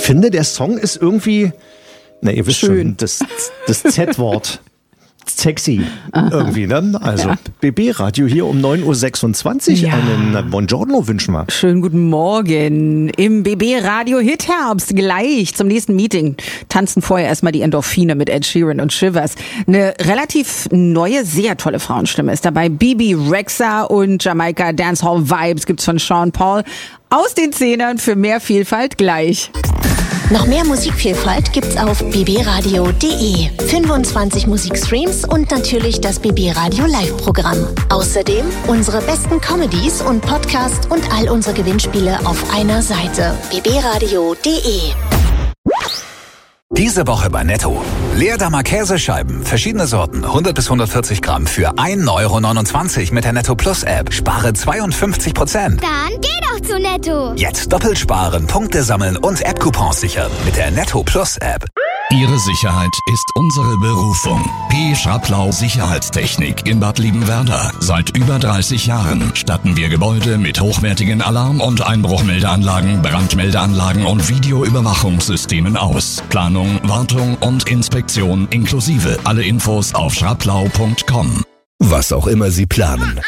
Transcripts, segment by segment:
finde, der Song ist irgendwie, na, ihr wisst schön. Schon, das Z-Wort. Sexy irgendwie, ne? Also ja. BB-Radio hier um 9.26 Uhr. Ja. Einen Buongiorno wünschen wir. Schönen guten Morgen im BB-Radio Hit-Herbst. Gleich zum nächsten Meeting tanzen vorher erstmal die Endorphine mit Ed Sheeran und Shivers. Eine relativ neue, sehr tolle Frauenstimme ist dabei. Bebe Rexha und Jamaika Dancehall Vibes gibt's von Sean Paul. Aus den Zehnern für mehr Vielfalt gleich. Noch mehr Musikvielfalt gibt's auf bbradio.de. 25 Musikstreams und natürlich das BB Radio Live-Programm. Außerdem unsere besten Comedies und Podcasts und all unsere Gewinnspiele auf einer Seite. bbradio.de. Diese Woche bei Netto. Leerdammer Käsescheiben, verschiedene Sorten, 100 bis 140 Gramm für 1,29 € mit der Netto Plus App. Spare 52%. Dann geh doch zu Netto. Jetzt doppelt sparen, Punkte sammeln und App-Coupons sichern mit der Netto Plus App. Ihre Sicherheit ist unsere Berufung. P. Schraplau Sicherheitstechnik in Bad Liebenwerda. Seit über 30 Jahren statten wir Gebäude mit hochwertigen Alarm- und Einbruchmeldeanlagen, Brandmeldeanlagen und Videoüberwachungssystemen aus. Planung, Wartung und Inspektion inklusive. Alle Infos auf schraplau.com. Was auch immer Sie planen.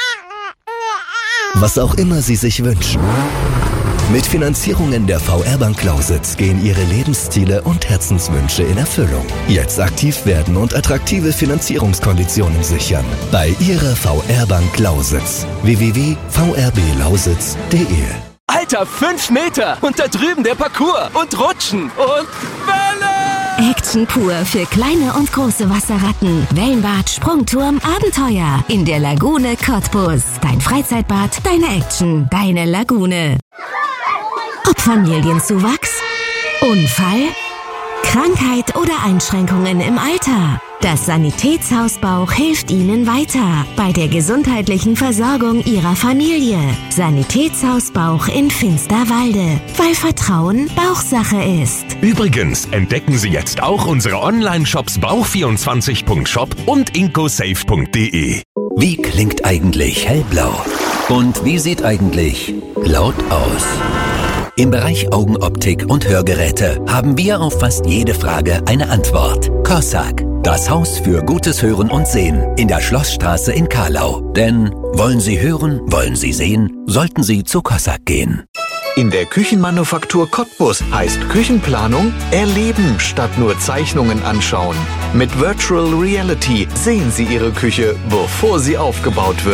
Was auch immer Sie sich wünschen. Mit Finanzierungen der VR-Bank Lausitz gehen Ihre Lebensziele und Herzenswünsche in Erfüllung. Jetzt aktiv werden und attraktive Finanzierungskonditionen sichern. Bei Ihrer VR-Bank Lausitz. www.vrblausitz.de. Alter, 5 Meter! Und da drüben der Parcours. Und Rutschen. Und Welle! Action pur für kleine und große Wasserratten. Wellenbad, Sprungturm, Abenteuer. In der Lagune Cottbus. Dein Freizeitbad, deine Action, deine Lagune. Ob Familienzuwachs, Unfall, Krankheit oder Einschränkungen im Alter. Das Sanitätshaus Bauch hilft Ihnen weiter bei der gesundheitlichen Versorgung Ihrer Familie. Sanitätshaus Bauch in Finsterwalde, weil Vertrauen Bauchsache ist. Übrigens entdecken Sie jetzt auch unsere Online-Shops bauch24.shop und incosafe.de. Wie klingt eigentlich hellblau? Und wie sieht eigentlich laut aus? Im Bereich Augenoptik und Hörgeräte haben wir auf fast jede Frage eine Antwort. Cossack, das Haus für gutes Hören und Sehen in der Schlossstraße in Carlau. Denn wollen Sie hören, wollen Sie sehen, sollten Sie zu Cossack gehen. In der Küchenmanufaktur Cottbus heißt Küchenplanung erleben statt nur Zeichnungen anschauen. Mit Virtual Reality sehen Sie Ihre Küche, bevor sie aufgebaut wird.